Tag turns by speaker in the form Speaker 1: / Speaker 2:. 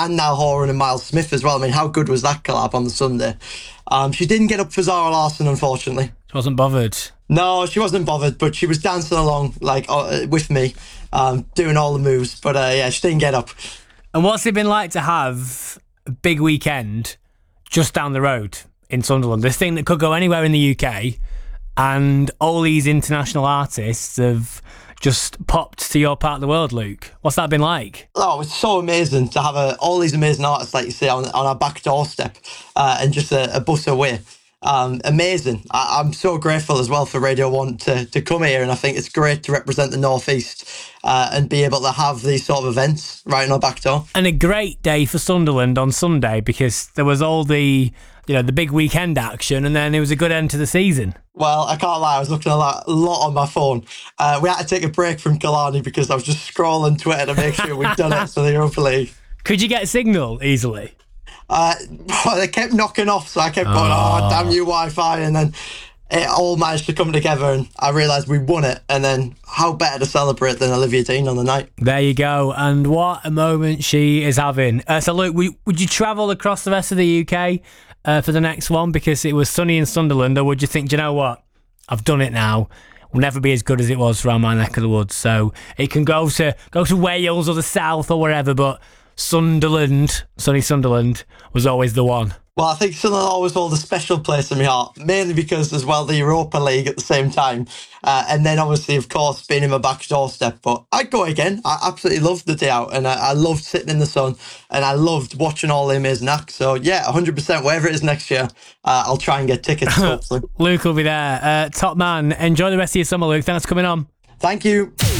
Speaker 1: and Niall Horan and Miles Smith as well. I mean, how good was that collab on the Sunday? She didn't get up for Zara Larsson, unfortunately.
Speaker 2: She wasn't bothered.
Speaker 1: No, she wasn't bothered, but she was dancing along with me, doing all the moves. But yeah, she didn't get up.
Speaker 2: And what's it been like to have a big weekend just down the road in Sunderland? This thing that could go anywhere in the UK, and all these international artists have just popped to your part of the world, Luke. What's that been like?
Speaker 1: Oh, it's so amazing to have all these amazing artists, like you say, on our back doorstep, and just a bus away. Amazing. I'm so grateful as well for Radio 1 to come here, and I think it's great to represent the North East and be able to have these sort of events right on our back door. And
Speaker 2: a great day for Sunderland on Sunday, because there was all the big weekend action, and then it was a good end to the season.
Speaker 1: Well, I can't lie, I was looking at that a lot on my phone. We had to take a break from Killarney because I was just scrolling Twitter to make sure we'd done it for the Europa League.
Speaker 2: Could you get signal easily?
Speaker 1: They kept knocking off, so I kept going, oh, damn you Wi-Fi, and then it all managed to come together, and I realised we won it, and then how better to celebrate than Olivia Dean on the night.
Speaker 2: There you go, and what a moment she is having. So Luke, would you travel across the rest of the UK for the next one because it was sunny in Sunderland, or would you think, do you know what, I've done it now, will never be as good as it was around my neck of the woods, so it can go to Wales or the south or wherever, but Sunderland, sunny Sunderland, was always the one?
Speaker 1: Well, I think Sunderland always hold a special place in my heart, mainly because as well the Europa League at the same time, and then obviously, of course, being in my back doorstep. But I'd go again. I absolutely loved the day out, and I loved sitting in the sun, and I loved watching all the amazing acts. So yeah, 100%, wherever it is next year, I'll try and get tickets, hopefully.
Speaker 2: Luke will be there. Top man, enjoy the rest of your summer, Luke. Thanks for coming on.
Speaker 1: Thank you.